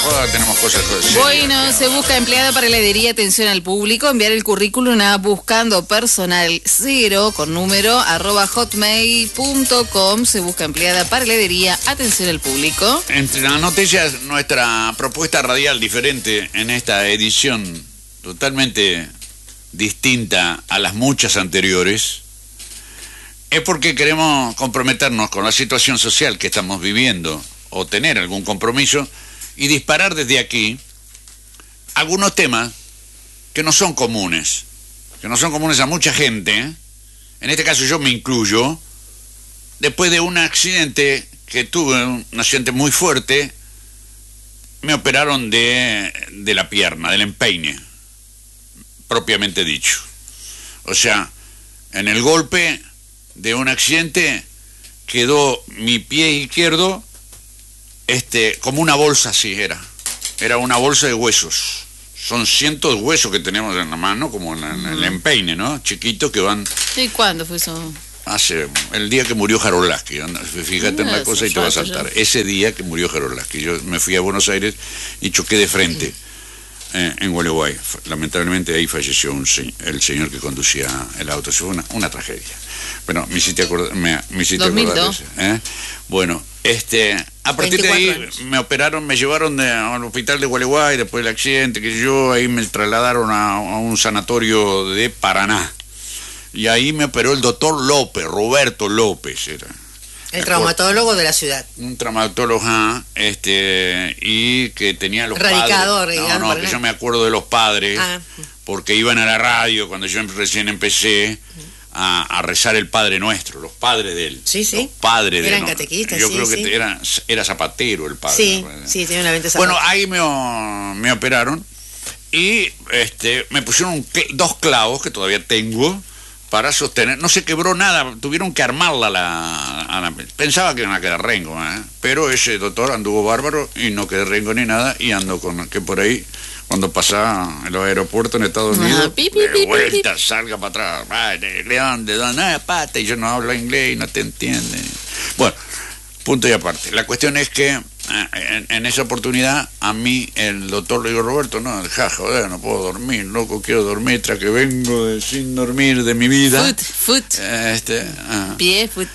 joda, tenemos cosas. Bueno, se busca empleada para heladería, atención al público, enviar el currículum a buscando personal 0 con número @hotmail.com. Se busca empleada para heladería, atención al público. Entre las noticias, nuestra propuesta radial diferente en esta edición, totalmente distinta a las muchas anteriores, es porque queremos comprometernos con la situación social que estamos viviendo o tener algún compromiso y disparar desde aquí algunos temas que no son comunes a mucha gente. En este caso yo me incluyo, después de un accidente que tuve, un accidente muy fuerte. Me operaron de la pierna, del empeine, propiamente dicho. O sea, en el golpe de un accidente quedó mi pie izquierdo como una bolsa, así era una bolsa de huesos. Son cientos de huesos que tenemos en la mano, como en el empeine, ¿no? Chiquitos que van... ¿Y cuándo fue eso? Hace el día que murió Jarolaski. Fíjate en la cosa y te va a saltar. Ese día que murió Jarolaski. Yo me fui a Buenos Aires y choqué de frente en Gualeguay. Lamentablemente ahí falleció el señor que conducía el auto. Eso fue una tragedia. Bueno, me hiciste acordar. Me hiciste 2002. acordar. Bueno, a partir de ahí años. me operaron, me llevaron al hospital de Gualeguay después del accidente, que yo ahí me trasladaron a un sanatorio de Paraná. Y ahí me operó el doctor López, Roberto López era. El traumatólogo de la ciudad. Un traumatólogo, y que tenía los radicador, padres. digamos, Que yo me acuerdo de los padres, Ah. porque iban a la radio cuando yo recién empecé a rezar el Padre Nuestro, los padres de él. Sí, sí. Los padres de él. Eran catequistas, Yo sí, creo sí. que era zapatero el padre. Sí, ¿no? sí, tiene una venta Bueno, ahí me operaron y me pusieron 2 clavos que todavía tengo para sostener. No se quebró nada, tuvieron que armarla pensaba que iban a quedar rengo, pero ese doctor anduvo bárbaro y no quedé rengo ni nada, y ando con que por ahí cuando pasa en los aeropuertos en Estados Unidos, de vuelta, salga para atrás, vale, León, ¿de dónde? Pata, y yo no hablo inglés y no te entiende. Bueno, punto y aparte. La cuestión es que en esa oportunidad a mí el doctor le dijo: Roberto, no, joder, no puedo dormir, loco, quiero dormir tras que vengo sin dormir de mi vida. Foot. Pie, foot.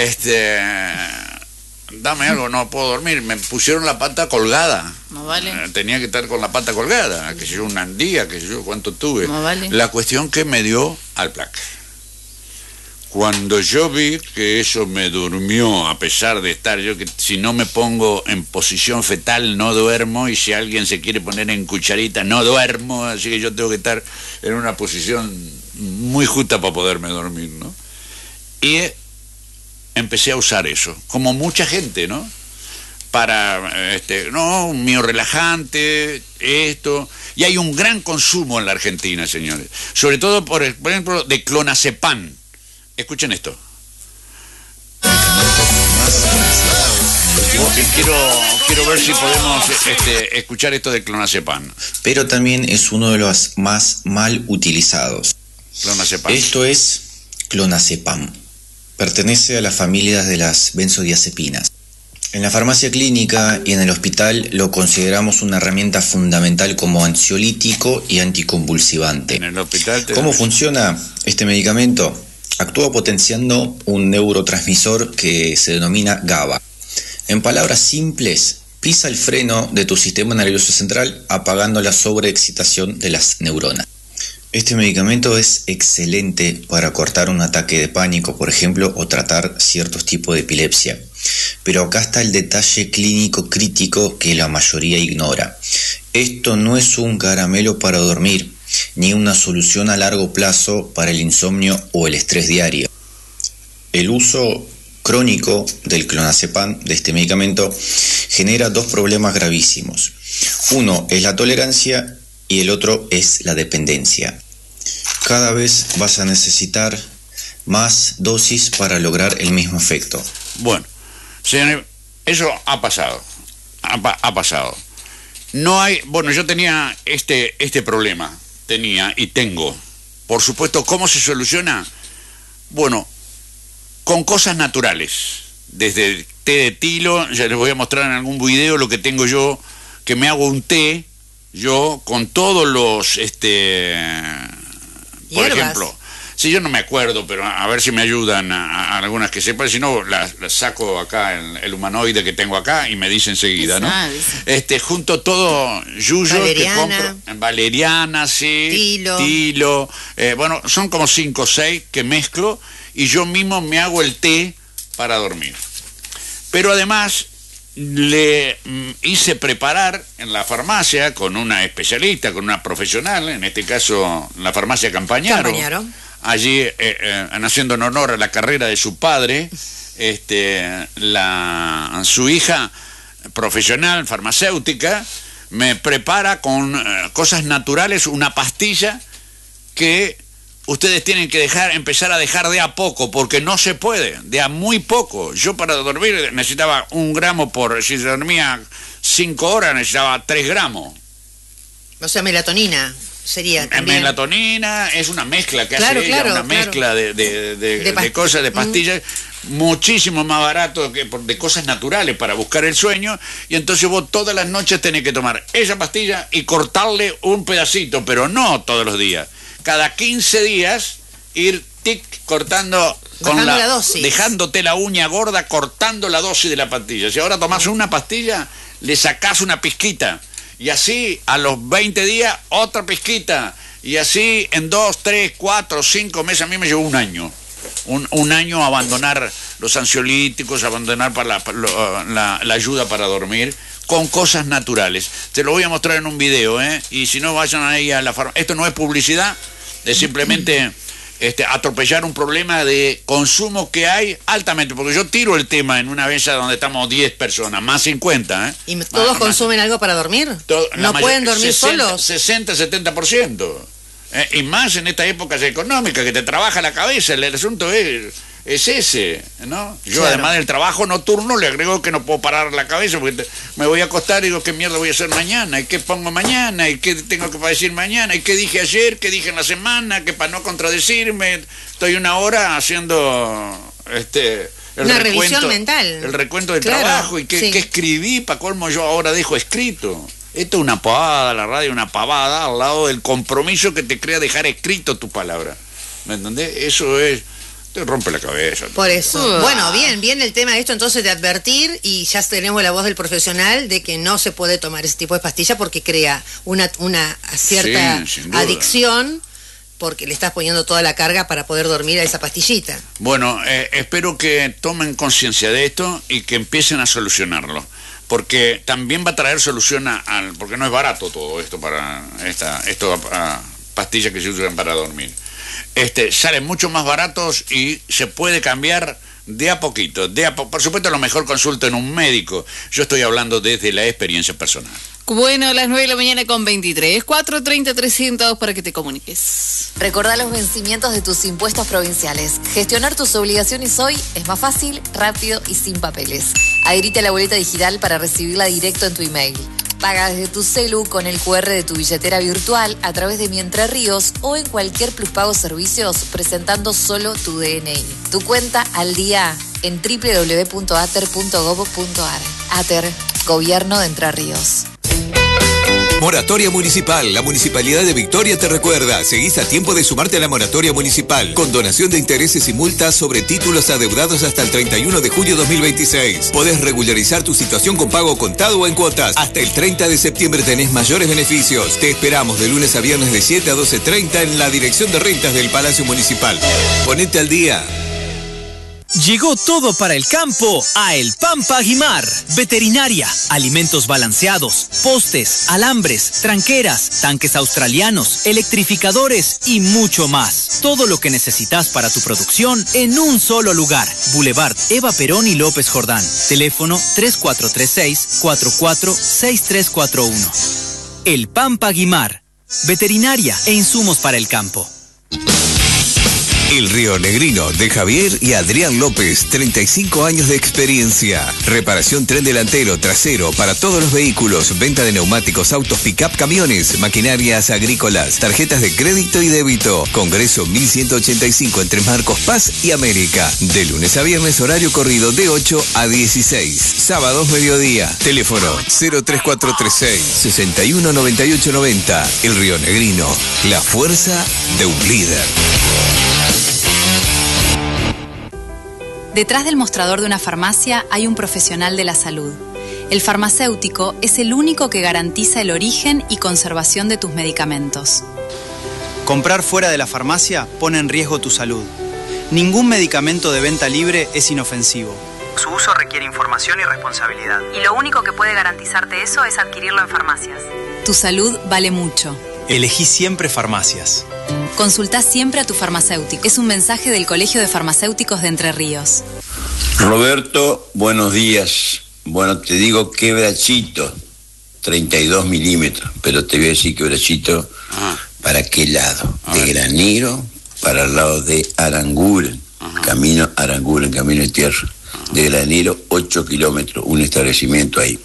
Dame algo, no puedo dormir. Me pusieron la pata colgada. No vale. Tenía que estar con la pata colgada, que yo un día, que yo cuánto tuve. No vale. La cuestión que me dio al plaque. Cuando yo vi que eso me durmió, a pesar de estar yo, que si no me pongo en posición fetal no duermo, y si alguien se quiere poner en cucharita no duermo, así que yo tengo que estar en una posición muy justa para poderme dormir, ¿no? Y empecé a usar eso, como mucha gente, ¿no? Para, un mío relajante, esto, y hay un gran consumo en la Argentina, señores, sobre todo por ejemplo de clonazepam. Escuchen esto. Quiero ver si podemos escuchar esto de clonazepam. Pero también es uno de los más mal utilizados. Clonazepam. Esto es clonazepam. Pertenece a la familia de las benzodiazepinas. En la farmacia clínica y en el hospital lo consideramos una herramienta fundamental como ansiolítico y anticonvulsivante. En el hospital ¿Cómo funciona este medicamento? Actúa potenciando un neurotransmisor que se denomina GABA. En palabras simples, pisa el freno de tu sistema nervioso central, apagando la sobreexcitación de las neuronas. Este medicamento es excelente para cortar un ataque de pánico, por ejemplo, o tratar ciertos tipos de epilepsia. Pero acá está el detalle clínico crítico que la mayoría ignora. Esto no es un caramelo para dormir, ni una solución a largo plazo para el insomnio o el estrés diario. El uso crónico del clonazepam, de este medicamento, genera 2 problemas gravísimos. Uno es la tolerancia y el otro es la dependencia. Cada vez vas a necesitar más dosis para lograr el mismo efecto. Bueno, señores, eso ha pasado. Ha pasado. No hay... Bueno, yo tenía este problema. Tenía y tengo. Por supuesto, ¿cómo se soluciona? Bueno, con cosas naturales. Desde té de tilo, ya les voy a mostrar en algún video lo que tengo yo, que me hago un té, yo con todos los, por ejemplo, si yo no me acuerdo, pero a ver si me ayudan a algunas que sepan, si no, las saco acá, el humanoide que tengo acá, y me dice enseguida, ¿no? Junto todo yuyo que compro, valeriana, sí, tilo, bueno, son como 5 o 6 que mezclo, y yo mismo me hago el té para dormir. Pero además le hice preparar en la farmacia con una especialista, con una profesional, en este caso la farmacia Campañaro. Allí, haciendo en honor a la carrera de su padre, su hija profesional, farmacéutica, me prepara con cosas naturales una pastilla que ustedes tienen que empezar a dejar de a poco, porque no se puede, de a muy poco. Yo para dormir necesitaba 1 gramo si dormía 5 horas necesitaba 3 gramos. O sea, melatonina sería también. Melatonina es una mezcla que hace ella, una mezcla de cosas, de pastillas, muchísimo más barato que de cosas naturales para buscar el sueño, y entonces vos todas las noches tenés que tomar esa pastilla y cortarle un pedacito, pero no todos los días. Cada 15 días ir cortando con la dosis, dejándote la uña gorda, cortando la dosis de la pastilla. Si ahora tomás una pastilla, le sacás una pizquita, y así a los 20 días otra pizquita, y así en 2, 3, 4, 5 meses. A mí me llevó 1 año. Un año abandonar los ansiolíticos, abandonar para la ayuda para dormir, con cosas naturales. Te lo voy a mostrar en un video, y si no, vayan ahí a la farmacia. Esto no es publicidad, es simplemente atropellar un problema de consumo que hay altamente, porque yo tiro el tema en una mesa donde estamos 10 personas, más 50. ¿Y todos consumen algo para dormir? ¿No pueden dormir solos? 60, 70%. Y más en esta época económica, que te trabaja la cabeza. El asunto es ese, ¿no? Yo, claro, además del trabajo nocturno, le agrego que no puedo parar la cabeza, porque me voy a acostar y digo, ¿qué mierda voy a hacer mañana? ¿Y qué pongo mañana? ¿Y qué tengo que decir mañana? ¿Y qué dije ayer? ¿Qué dije en la semana? Que para no contradecirme, estoy 1 hora haciendo una revisión mental. El recuento del trabajo, y qué escribí, para colmo yo ahora dejo escrito. Esto es una pavada, la radio, una pavada al lado del compromiso que te crea dejar escrito tu palabra. ¿Me entendés? Eso te rompe la cabeza. Por eso. Bueno, bien el tema de esto, entonces, de advertir, y ya tenemos la voz del profesional de que no se puede tomar ese tipo de pastilla porque crea una cierta adicción, porque le estás poniendo toda la carga para poder dormir a esa pastillita. Bueno, espero que tomen conciencia de esto y que empiecen a solucionarlo, porque también va a traer solución porque no es barato todo esto para pastillas que se usan para dormir. Salen mucho más baratos y se puede cambiar de a poquito. Por supuesto, a lo mejor consulten un médico. Yo estoy hablando desde la experiencia personal. Bueno, a las 9 de la mañana con 23, 430-300 para que te comuniques. Recordá los vencimientos de tus impuestos provinciales. Gestionar tus obligaciones hoy es más fácil, rápido y sin papeles. Adherite a la boleta digital para recibirla directo en tu email. Paga desde tu celu con el QR de tu billetera virtual a través de Mi Entre Ríos o en cualquier Pluspago Servicios presentando solo tu DNI. Tu cuenta al día en www.ater.gov.ar. ATER, Gobierno de Entre Ríos. Moratoria Municipal. La Municipalidad de Victoria te recuerda. Seguís a tiempo de sumarte a la Moratoria Municipal, con donación de intereses y multas sobre títulos adeudados hasta el 31 de julio 2026. Podés regularizar tu situación con pago contado o en cuotas. Hasta el 30 de septiembre tenés mayores beneficios. Te esperamos de lunes a viernes de 7 a 12:30 en la Dirección de Rentas del Palacio Municipal. Ponete al día. Llegó todo para el campo a El Pampa Aguimar. Veterinaria, alimentos balanceados, postes, alambres, tranqueras, tanques australianos, electrificadores y mucho más. Todo lo que necesitas para tu producción en un solo lugar. Boulevard Eva Perón y López Jordán. Teléfono 3436-446341. El Pampa Aguimar. Veterinaria e insumos para el campo. El Río Negrino de Javier y Adrián López, 35 años de experiencia. Reparación tren delantero, trasero para todos los vehículos, venta de neumáticos, autos, pick-up, camiones, maquinarias agrícolas, tarjetas de crédito y débito. Congreso 1185 entre Marcos Paz y América. De lunes a viernes, horario corrido de 8 a 16. Sábados mediodía. Teléfono 03436 619890. El Río Negrino, la fuerza de un líder. Detrás del mostrador de una farmacia hay un profesional de la salud. El farmacéutico es el único que garantiza el origen y conservación de tus medicamentos. Comprar fuera de la farmacia pone en riesgo tu salud. Ningún medicamento de venta libre es inofensivo. Su uso requiere información y responsabilidad. Y lo único que puede garantizarte eso es adquirirlo en farmacias. Tu salud vale mucho. Elegí siempre farmacias. Consultá siempre a tu farmacéutico. Es un mensaje del Colegio de Farmacéuticos de Entre Ríos. Roberto, buenos días. Bueno, te digo quebrachito, 32 milímetros, pero te voy a decir quebrachito, ¿para qué lado? De Granero para el lado de Aranguren, camino Aranguren, camino de tierra. De Granero, 8 kilómetros, un establecimiento ahí.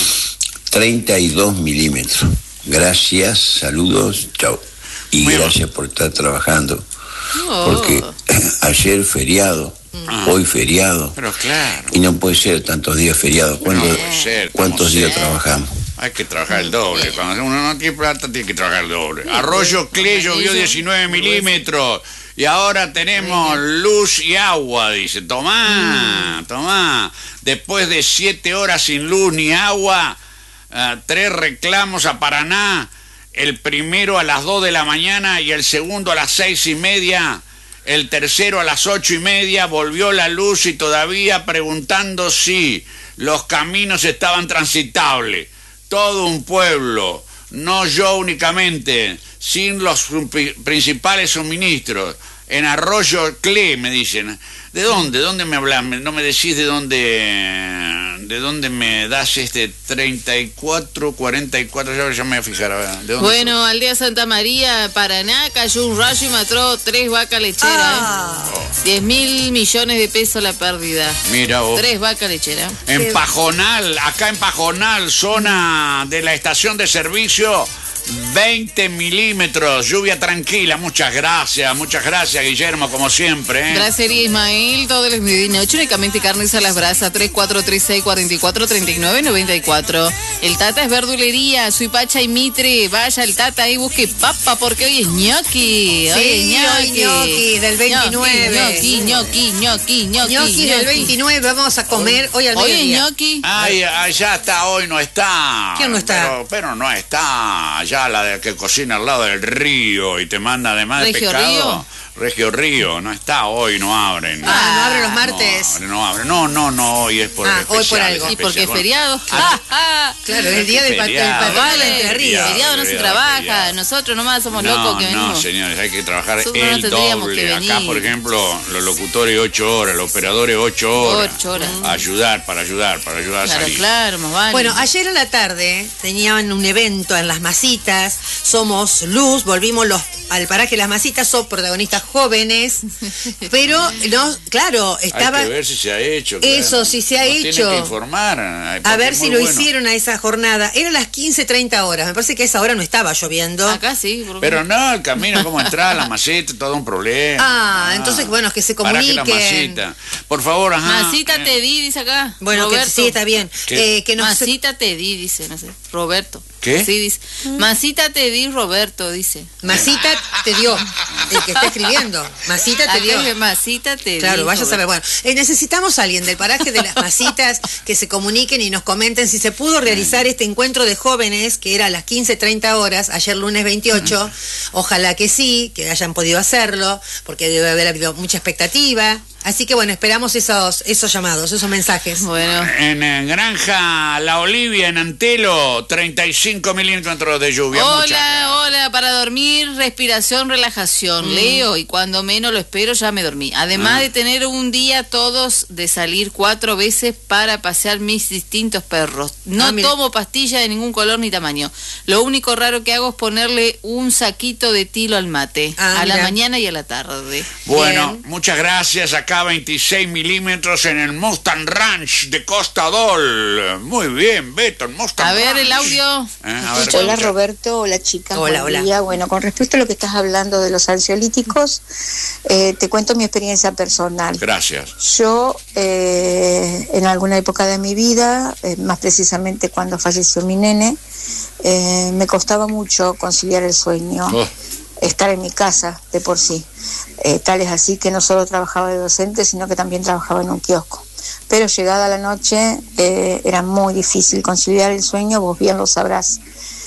32 milímetros. Gracias, saludos, chao. Y muy gracias bien por estar trabajando. Porque ayer feriado, hoy feriado. Pero claro. Y no puede ser tantos días feriados. ¿Cuántos días trabajamos? Hay que trabajar el doble. Cuando uno no tiene plata, tiene que trabajar el doble. Arroyo Clay llovió 19 milímetros. Y ahora tenemos luz y agua, dice. Tomá. Después de 7 horas sin luz ni agua, 3 reclamos a Paraná. El primero a las 2 de la mañana y el segundo a las 6:30. El tercero a las 8:30. Volvió la luz y todavía preguntando si los caminos estaban transitables. Todo un pueblo, no yo únicamente, sin los principales suministros. En Arroyo Clay, me dicen. ¿De dónde? ¿Dónde me hablan? No me decís de dónde me das 34, 44, ya me voy a fijar. A ver, ¿de dónde bueno, Aldea Santa María, Paraná, cayó un rayo y mató 3 vacas lecheras. 10.000 millones de pesos la pérdida. Mira vos. 3 vacas lecheras. En Pajonal, acá en Pajonal, zona de la estación de servicio, 20 milímetros, lluvia tranquila. Muchas gracias, Guillermo, como siempre. Gracería Ismael, todos los medios de noche, únicamente carnes a las brasas, 3436-4439-94. El Tata es verdulería, Suipacha y Mitre. Vaya el Tata ahí, busque papa, porque hoy es ñoqui. Hoy ñoqui del 29. Ñoqui del 29, vamos a comer hoy al mediodía. Hoy es ñoqui. Ay, allá está, hoy no está. ¿Quién no está? Pero no está. Allá la de que cocina al lado del río y te manda además de pescado. Regio Río, no está hoy, no abren. ¿no abren los martes? No abren, no, hoy es por el especial. Hoy por algo. Y porque es feriado. Claro, es el día del patrón de Entre Ríos. Feriado no se trabaja, nosotros nomás somos locos que venimos. No, señores, hay que trabajar el doble. Acá, por ejemplo, los locutores 8 horas, los operadores 8 horas. 8 horas. Para ayudar a salir. Claro, más vale. Bueno, ayer a la tarde tenían un evento en Las Masitas, Somos Luz, volvimos al paraje Las Masitas, son protagonistas jóvenes, pero no, claro, estaba... Hay que ver si se ha hecho. Eso, claro. si se ha hecho. Tienen que informar. A ver si lo hicieron a esa jornada. Eran las 15:30 horas, me parece que a esa hora no estaba lloviendo. Acá sí. Pero no, el camino, cómo entrar, la masita, todo un problema. Entonces, bueno, que se comuniquen. La masita. Por favor, Masita te di, dice acá. Bueno, Roberto. que sí, está bien. Que no Masita te di, dice, no sé, Roberto. ¿Qué? Sí, dice. Masita te di, Roberto, dice. Masita te dio. El que está escribiendo. Masita te dio. Masita te dio. Claro, vaya a saber. Bueno, necesitamos a alguien del paraje de Las Masitas que se comuniquen y nos comenten si se pudo realizar este encuentro de jóvenes que era a las 15:30 horas, ayer lunes 28. Ojalá que sí, que hayan podido hacerlo, porque debe haber habido mucha expectativa. Así que bueno, esperamos esos llamados, esos mensajes. Bueno. En Granja La Olivia, en Antelo, 35 milímetros de lluvia. Hola, para dormir, respiración, relajación. Leo, y cuando menos lo espero ya me dormí. Además de tener un día todos de salir 4 veces para pasear mis distintos perros. No tomo pastillas de ningún color ni tamaño. Lo único raro que hago es ponerle un saquito de tilo al mate. A la mañana y a la tarde. Bueno, muchas gracias. Acá 26 milímetros en el Mustang Ranch de Costa Dol. Muy bien, Beto, el Mustang Ranch. A ver el audio. Hola Roberto, hola chicas. Hola. Bueno, con respecto a lo que estás hablando de los ansiolíticos, te cuento mi experiencia personal. Gracias. Yo, en alguna época de mi vida, más precisamente cuando falleció mi nene, me costaba mucho conciliar el sueño. Estar en mi casa de por sí. Tal es así que no solo trabajaba de docente, sino que también trabajaba en un kiosco. Pero llegada la noche era muy difícil conciliar el sueño, vos bien lo sabrás.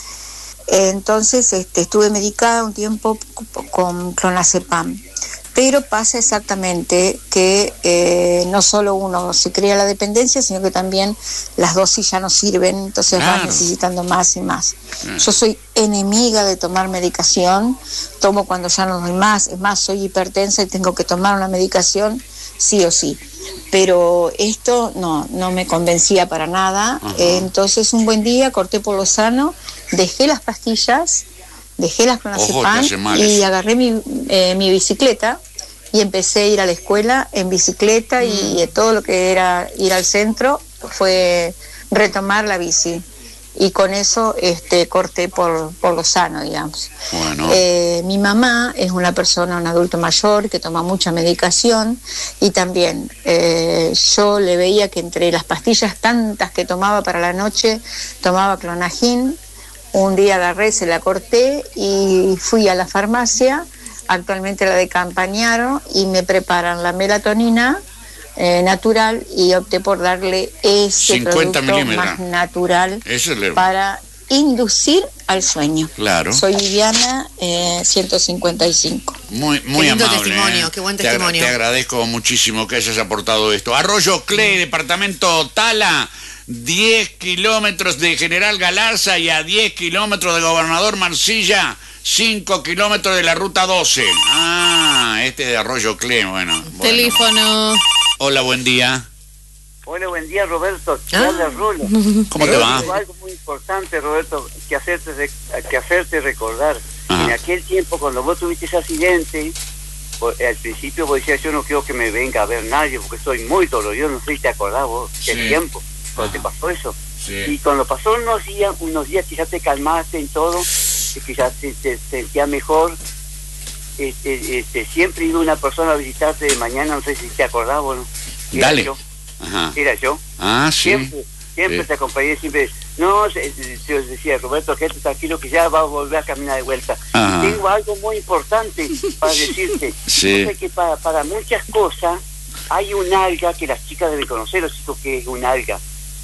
Entonces estuve medicada un tiempo con clonazepam. Pero pasa exactamente que no solo uno se crea la dependencia, sino que también las dosis ya no sirven, entonces vas necesitando más y más. Yo soy enemiga de tomar medicación, tomo cuando ya no doy más, es más, soy hipertensa y tengo que tomar una medicación sí o sí. Pero esto no me convencía para nada, entonces un buen día corté por lo sano, dejé las pastillas, dejé las clonazepam y agarré mi bicicleta y empecé a ir a la escuela en bicicleta y todo lo que era ir al centro fue retomar la bici. Y con eso corté por lo sano, digamos. Bueno. Mi mamá es un adulto mayor que toma mucha medicación y también yo le veía que entre las pastillas tantas que tomaba para la noche, tomaba clonagin. Un día agarré, se la corté y fui a la farmacia, actualmente la de Campagnaro, y me preparan la melatonina natural y opté por darle ese 50 producto más natural para inducir al sueño. Claro. Soy Viviana, 155. Muy qué lindo amable. Testimonio, qué buen testimonio. Te agradezco muchísimo que hayas aportado esto. Arroyo Cle, departamento Tala, 10 kilómetros de General Galarza y a 10 kilómetros de Gobernador Mansilla, 5 kilómetros de la Ruta 12. Este de Arroyo Cle, bueno. Teléfono. Hola, buen día. Hola, buen día, Roberto. Hola, Rulo. ¿Cómo te va? Algo muy importante, Roberto, que hacerte recordar. En aquel tiempo, cuando vos tuviste ese accidente, al principio vos decías, yo no quiero que me venga a ver nadie, porque estoy muy dolorido. Yo no sé si te acordás vos del tiempo, cuando te pasó eso. Y cuando pasó unos días que ya te calmaste en todo, que ya te sentías mejor, siempre iba una persona a visitarte de mañana, no sé si te acordás vos, ¿no? Dale. Era yo. Siempre te acompañé, siempre. No, yo decía, Roberto, quédate tranquilo que ya va a volver a caminar de vuelta. Y tengo algo muy importante para decirte. Sé que para muchas cosas hay un alga que las chicas deben conocer, chicos, que es un alga.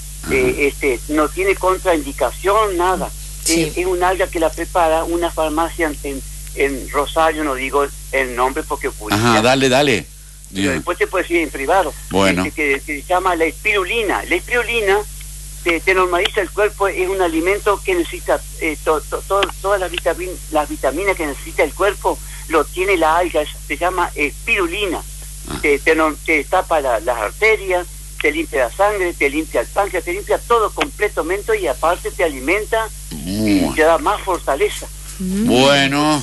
No tiene contraindicación, nada. Es un alga que la prepara una farmacia en Rosario, no digo el nombre porque dale. Pero después te puedes ir en privado. Bueno. Que se llama la espirulina. La espirulina te normaliza el cuerpo, es un alimento que necesita todas las vitaminas que necesita el cuerpo, lo tiene la alga, se llama espirulina. Te tapa las arterias, te limpia la sangre, te limpia el páncreas, te limpia todo completamente y aparte te alimenta y te da más fortaleza. Bueno.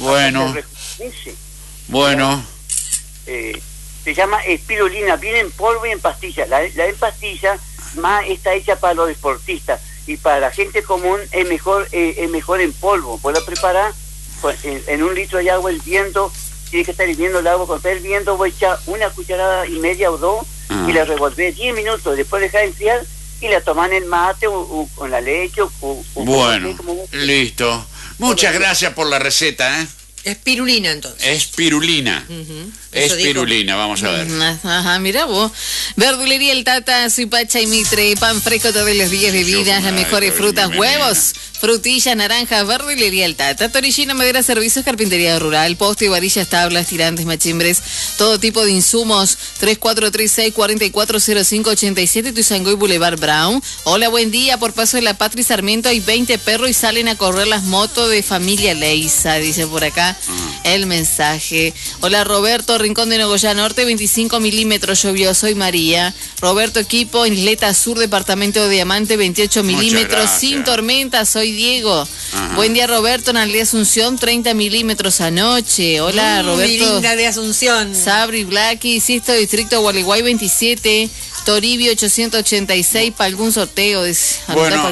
Se llama espirulina, viene en polvo y en pastilla. La en pastilla más está hecha para los deportistas y para la gente común es mejor en polvo. Vos la preparás en 1 litro de agua hirviendo, tiene que estar hirviendo el agua. Cuando está hirviendo voy a echar 1,5 cucharadas o 2 y la revolver 10 minutos, después dejar enfriar y la toman en el mate o con la leche o bueno, listo. Muchas gracias por la receta, Espirulina, entonces. Espirulina. Espirulina, vamos a ver. Ajá, mira vos. Verdulería El Tata, Suipacha y Mitre, pan fresco todos los días, bebidas, las mejores frutas, huevos, frutillas, naranjas, verdulería El Tata, torillino, madera, servicios, carpintería rural, poste, varillas, tablas, tirantes, machimbres, todo tipo de insumos. 3436-440587, Tuizangoy Boulevard Brown. Hola, buen día. Por Paso de la Patria y Sarmiento hay 20 perros y salen a correr las motos de familia Leisa, dice por acá el mensaje. Hola, Roberto, Rincón de Nogoyá Norte, 25 milímetros llovió, soy María. Roberto, equipo en Isleta Sur, departamento de Diamante, 28 milímetros, sin tormenta, soy Diego. Buen día, Roberto, en Aldea Asunción, 30 milímetros anoche. Hola, Roberto. Mi linda de Asunción. Sabri, Blacky, Sisto, Distrito Gualeguay, 27. Toribio 886 para algún sorteo. Bueno,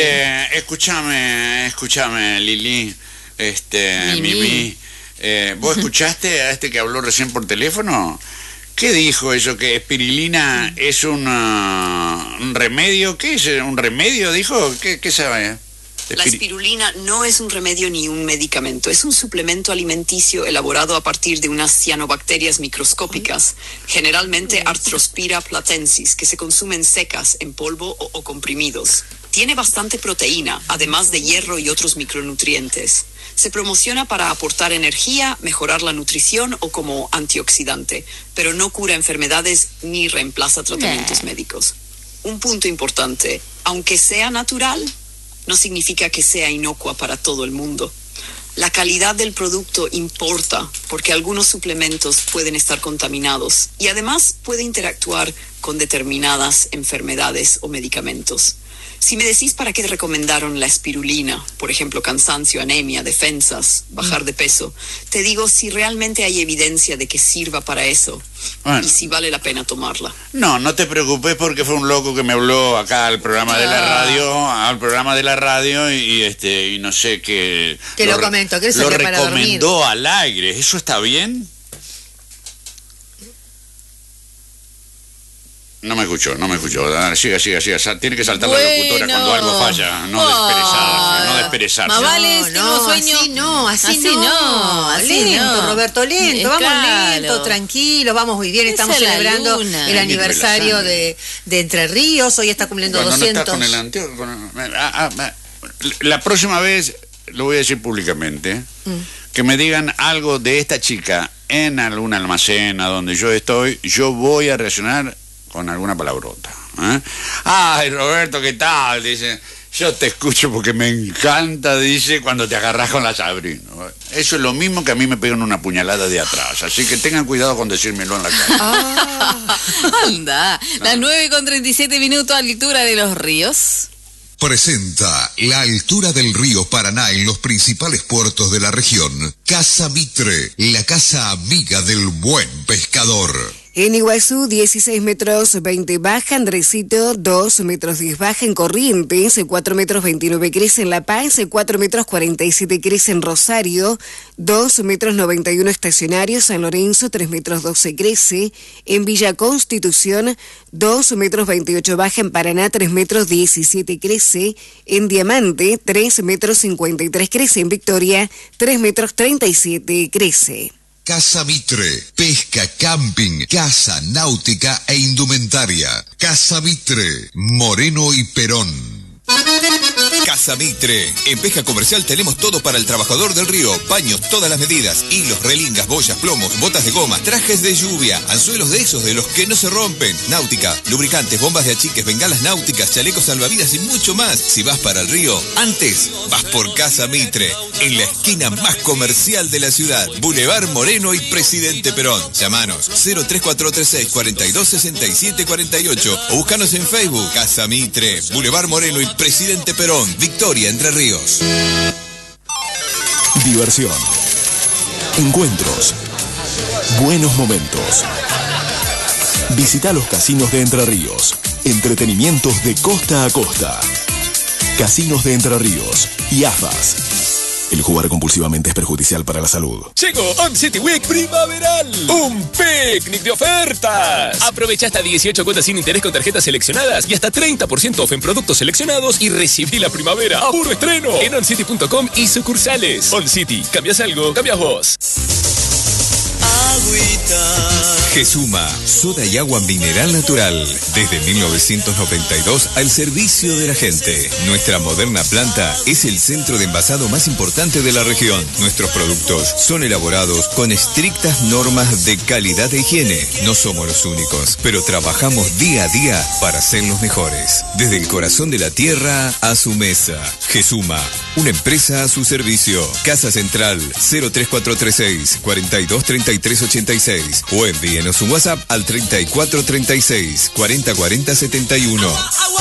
escúchame, Lili. Mimi, ¿vos escuchaste a este que habló recién por teléfono? ¿Qué dijo eso? ¿Que espirulina es un remedio? ¿Qué es? ¿Un remedio? ¿Dijo? ¿Qué sabe? La espirulina no es un remedio ni un medicamento, es un suplemento alimenticio elaborado a partir de unas cianobacterias microscópicas, generalmente Arthrospira platensis, que se consumen secas, en polvo o comprimidos. Tiene bastante proteína, además de hierro y otros micronutrientes. Se promociona para aportar energía, mejorar la nutrición o como antioxidante, pero no cura enfermedades ni reemplaza tratamientos médicos. Un punto importante, aunque sea natural, no significa que sea inocua para todo el mundo. La calidad del producto importa porque algunos suplementos pueden estar contaminados y además puede interactuar con determinadas enfermedades o medicamentos. Si me decís para qué recomendaron la espirulina, por ejemplo, cansancio, anemia, defensas, bajar de peso, te digo si realmente hay evidencia de que sirva para eso y si vale la pena tomarla. No te preocupes porque fue un loco que me habló acá al programa de la radio, y no sé qué. Que lo comentó, que lo recomendó al aire. ¿Eso está bien? No me escuchó. Siga. Tiene que saltar la locutora cuando algo falla. No desperezarse. Más vale, sueño. Así no. Lento, Roberto, lento. Vamos lento, tranquilo, vamos muy bien. Estamos celebrando el aniversario de Entre Ríos. Hoy está cumpliendo 200. No estás con el la próxima vez, lo voy a decir públicamente, que me digan algo de esta chica en algún almacén a donde yo estoy, yo voy a reaccionar con alguna palabrota. Ay, Roberto, ¿qué tal? Dice, yo te escucho porque me encanta, dice, cuando te agarras con la Sabrina. Eso es lo mismo que a mí me pegan una puñalada de atrás, así que tengan cuidado con decírmelo en la cara. Anda, las 9:37 altura de los ríos. Presenta la altura del río Paraná en los principales puertos de la región. Casa Mitre, la casa amiga del buen pescador. En Iguazú, 16 metros 20 baja, Andresito, 2 metros 10 baja, en Corrientes, 4 metros 29 crece en La Paz, 4 metros 47 crece en Rosario, 2 metros 91 estacionario, San Lorenzo, 3 metros 12 crece, en Villa Constitución, 2 metros 28 baja, en Paraná, 3 metros 17 crece, en Diamante, 3 metros 53 crece, en Victoria, 3 metros 37 crece. Casa Mitre, pesca, camping, casa, náutica e indumentaria. Casa Mitre, Moreno y Perón. Casa Mitre. En pesca comercial tenemos todo para el trabajador del río. Paños, todas las medidas. Hilos, relingas, boyas, plomos, botas de goma, trajes de lluvia, anzuelos de esos de los que no se rompen. Náutica, lubricantes, bombas de achiques, bengalas náuticas, chalecos salvavidas y mucho más. Si vas para el río, antes vas por Casa Mitre. En la esquina más comercial de la ciudad. Boulevard Moreno y Presidente Perón. Llámanos 03436 4267 48 o búscanos en Facebook. Casa Mitre, Boulevard Moreno y Presidente Perón, Victoria, Entre Ríos. Diversión, encuentros, buenos momentos. Visita los casinos de Entre Ríos. Entretenimientos de costa a costa. Casinos de Entre Ríos y AFAS. El jugar compulsivamente es perjudicial para la salud. Llegó On City Week primaveral. Un picnic de ofertas. Aprovecha hasta 18 cuotas sin interés con tarjetas seleccionadas y hasta 30% off en productos seleccionados y recibí la primavera a puro estreno en oncity.com y sucursales. On City, cambias algo, cambias vos. Gesuma, soda y agua mineral natural. Desde 1992 al servicio de la gente. Nuestra moderna planta es el centro de envasado más importante de la región. Nuestros productos son elaborados con estrictas normas de calidad e higiene. No somos los únicos, pero trabajamos día a día para ser los mejores. Desde el corazón de la tierra a su mesa. Gesuma, una empresa a su servicio. Casa Central 03436 423386 o envíenos un WhatsApp al 3436 404071.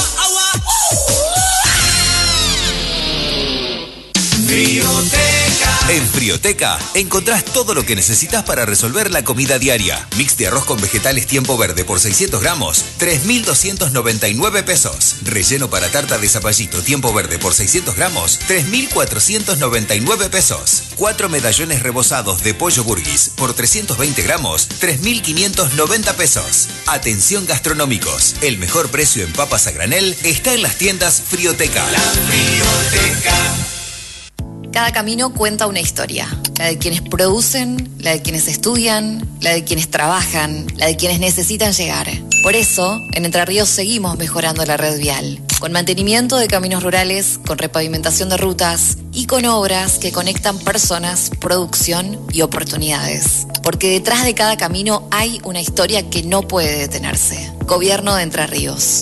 En Frioteca encontrás todo lo que necesitas para resolver la comida diaria. Mix de arroz con vegetales Tiempo Verde por 600 gramos, 3.299 pesos. Relleno para tarta de zapallito Tiempo Verde por 600 gramos, 3.499 pesos. 4 medallones rebozados de pollo burguis por 320 gramos, 3.590 pesos. Atención gastronómicos, el mejor precio en papas a granel está en las tiendas Frioteca. La Frioteca. Cada camino cuenta una historia. La de quienes producen, la de quienes estudian, la de quienes trabajan, la de quienes necesitan llegar. Por eso, en Entre Ríos seguimos mejorando la red vial. Con mantenimiento de caminos rurales, con repavimentación de rutas y con obras que conectan personas, producción y oportunidades. Porque detrás de cada camino hay una historia que no puede detenerse. Gobierno de Entre Ríos.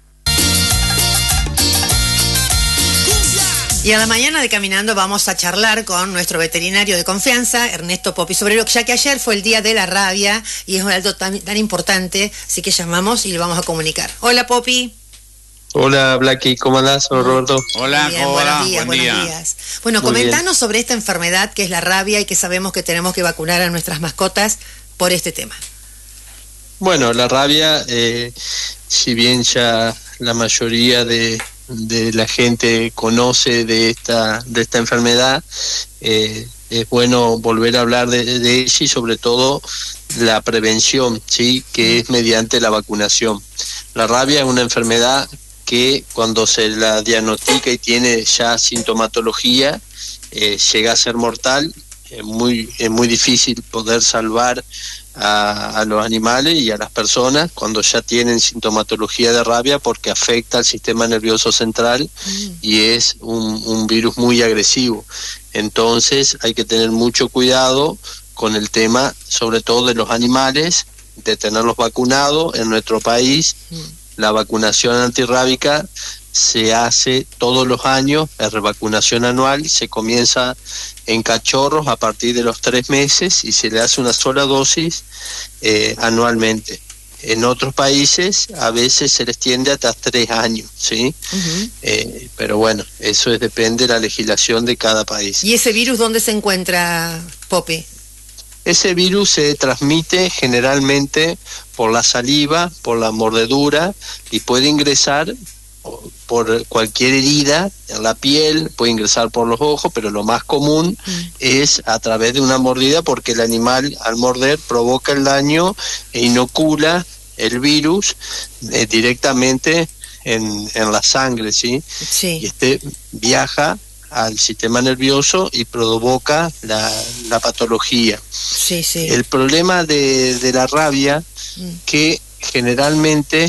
Y a la mañana de Caminando vamos a charlar con nuestro veterinario de confianza, Ernesto Popi Sobrero, ya que ayer fue el día de la rabia y es algo tan importante, así que llamamos y le vamos a comunicar. Hola, Popi. Hola, Blacky, ¿cómo andás? Hola, Roberto. Hola, bien, buenos días. Bueno, Muy comentanos sobre esta enfermedad que es la rabia y que sabemos que tenemos que vacunar a nuestras mascotas por este tema. Bueno, la rabia, si bien ya la mayoría de la gente conoce de esta enfermedad, es bueno volver a hablar de ella y sobre todo la prevención, ¿sí? Que es mediante la vacunación. La rabia es una enfermedad que cuando se la diagnostica y tiene ya sintomatología, llega a ser mortal. Es muy difícil poder salvar a los animales y a las personas cuando ya tienen sintomatología de rabia, porque afecta al sistema nervioso central y es un virus muy agresivo. Entonces hay que tener mucho cuidado con el tema, sobre todo de los animales, de tenerlos vacunados. En nuestro país la vacunación antirrábica se hace todos los años, es revacunación anual, se comienza en cachorros a partir de los 3 meses y se le hace una sola dosis anualmente. En otros países a veces se les extiende hasta 3 años, ¿sí? Pero bueno, eso depende de la legislación de cada país. ¿Y ese virus dónde se encuentra, Popi? Ese virus se transmite generalmente por la saliva, por la mordedura, y puede ingresar por cualquier herida en la piel, puede ingresar por los ojos, pero lo más común es a través de una mordida, porque el animal al morder provoca el daño e inocula el virus directamente en la sangre, ¿sí? Y viaja al sistema nervioso y provoca la patología. El problema de la rabia, que generalmente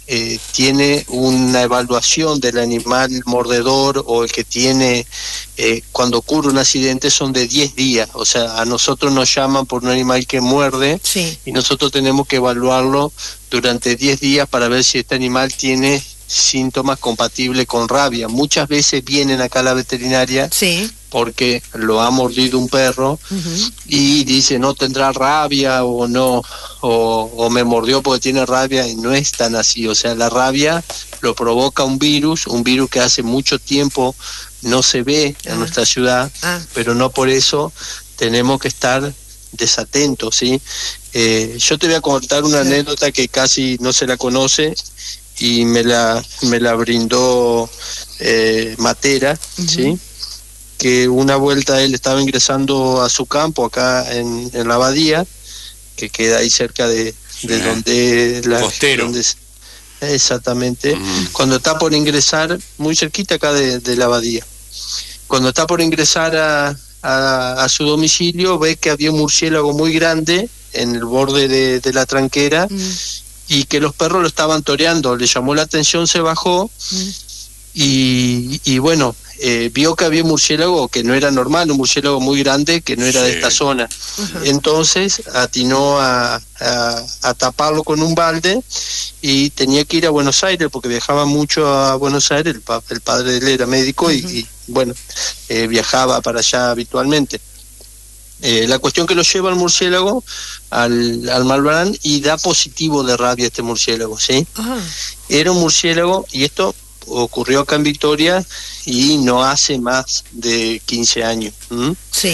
tiene una evaluación del animal mordedor o el que tiene, cuando ocurre un accidente, son de 10 días. O sea, a nosotros nos llaman por un animal que muerde y nosotros tenemos que evaluarlo durante 10 días para ver si este animal tiene síntomas compatibles con rabia. Muchas veces vienen acá a la veterinaria porque lo ha mordido un perro y dice no tendrá rabia o no, o me mordió porque tiene rabia, y no es tan así. O sea, la rabia lo provoca un virus que hace mucho tiempo no se ve en nuestra ciudad, pero no por eso tenemos que estar desatentos, ¿sí? Yo te voy a contar una anécdota que casi no se la conoce y me la brindó Matera, ¿sí? que una vuelta él estaba ingresando a su campo acá en la abadía, que queda ahí cerca de donde costero. Exactamente. Cuando está por ingresar, muy cerquita acá de la abadía, cuando está por ingresar a su domicilio, ve que había un murciélago muy grande en el borde de la tranquera y que los perros lo estaban toreando. Le llamó la atención, se bajó y bueno, vio que había un murciélago que no era normal, un murciélago muy grande que no era de esta zona. Entonces atinó a taparlo con un balde y tenía que ir a Buenos Aires porque viajaba mucho a Buenos Aires. El padre de él era médico y bueno, viajaba para allá habitualmente. La cuestión que lo lleva al murciélago al Malbrán y da positivo de rabia este murciélago, ¿sí? Era un murciélago, y esto ocurrió acá en Victoria y no hace más de 15 años. Sí.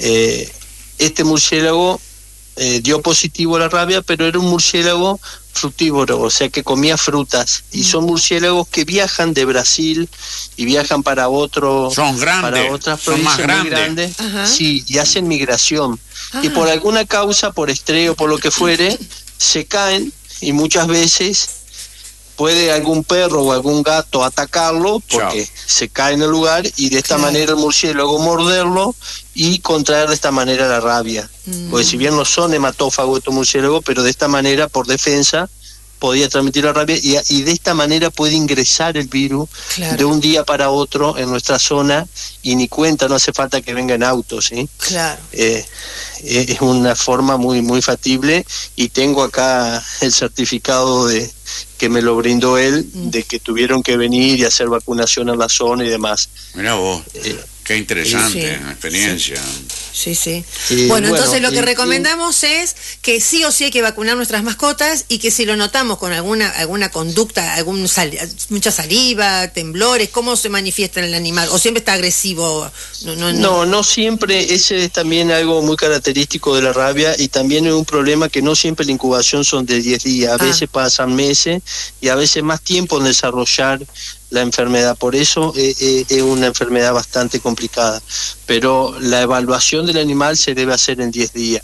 Este murciélago dio positivo a la rabia, pero era un murciélago frutívoro, o sea que comía frutas, y son murciélagos que viajan de Brasil y viajan para otros, son grandes, para otras son más grandes, sí, y hacen migración, y por alguna causa, por estrés o por lo que fuere, se caen, y muchas veces puede algún perro o algún gato atacarlo porque se cae en el lugar, y de esta manera el murciélago morderlo y contraer de esta manera la rabia. Porque si bien no son hematófagos estos murciélagos, pero de esta manera, por defensa, podía transmitir la rabia, y de esta manera puede ingresar el virus de un día para otro en nuestra zona, y ni cuenta, no hace falta que vengan autos, ¿sí? Claro. Es una forma muy, muy factible, y tengo acá el certificado que me lo brindó él, de que tuvieron que venir y hacer vacunación en la zona y demás. Mirá vos, qué interesante experiencia. Sí. Bueno, entonces lo que recomendamos es que sí o sí hay que vacunar nuestras mascotas, y que si lo notamos con alguna conducta, mucha saliva, temblores, ¿cómo se manifiesta en el animal? ¿O siempre está agresivo? No siempre. Ese es también algo muy característico de la rabia, y también es un problema que no siempre la incubación son de 10 días, a veces pasan meses y a veces más tiempo en desarrollar la enfermedad. Por eso es una enfermedad bastante complicada, pero la evaluación del animal se debe hacer en 10 días.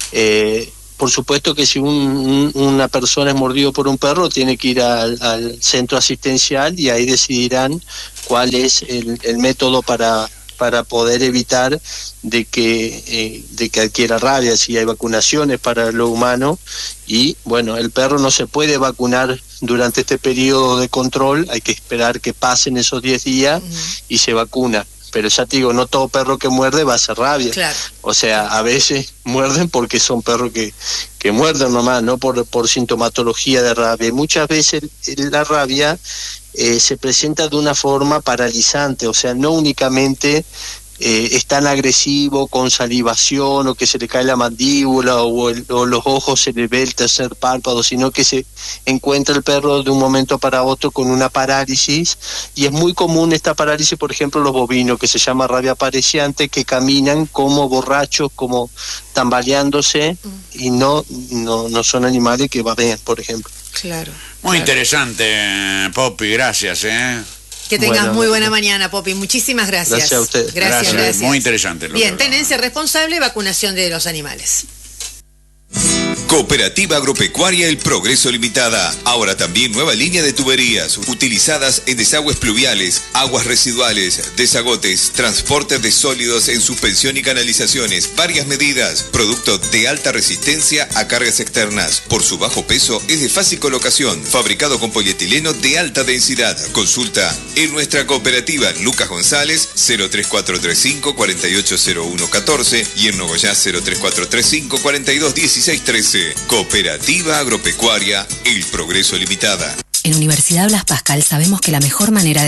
Por supuesto que si una persona es mordido por un perro, tiene que ir al centro asistencial, y ahí decidirán cuál es el método para poder evitar de que adquiera rabia, si hay vacunaciones para lo humano. Y bueno, el perro no se puede vacunar durante este periodo de control, hay que esperar que pasen esos 10 días y se vacuna. Pero ya te digo, no todo perro que muerde va a hacer rabia. O sea, a veces muerden porque son perros que muerden nomás, no por sintomatología de rabia. Y muchas veces la rabia se presenta de una forma paralizante, o sea, no únicamente es tan agresivo con salivación o que se le cae la mandíbula o los ojos se le ve el tercer párpado, sino que se encuentra el perro de un momento para otro con una parálisis, y es muy común esta parálisis, por ejemplo, los bovinos, que se llama rabia pareciente, que caminan como borrachos, como tambaleándose, y no son animales que babean, por ejemplo. Claro. Muy interesante, Poppy, gracias. Que tengas muy buena mañana, Poppy. Muchísimas gracias. Gracias a usted. Gracias. Muy interesante. Bien, tenencia responsable, vacunación de los animales. Cooperativa Agropecuaria El Progreso Limitada. Ahora también nueva línea de tuberías utilizadas en desagües pluviales, aguas residuales, desagotes, transporte de sólidos en suspensión y canalizaciones, varias medidas, producto de alta resistencia a cargas externas. Por su bajo peso es de fácil colocación, fabricado con polietileno de alta densidad. Consulta en nuestra cooperativa Lucas González 03435 480114 y en Nogoyá 03435 421613. Cooperativa Agropecuaria El Progreso Limitada. En Universidad Blas Pascal sabemos que la mejor manera de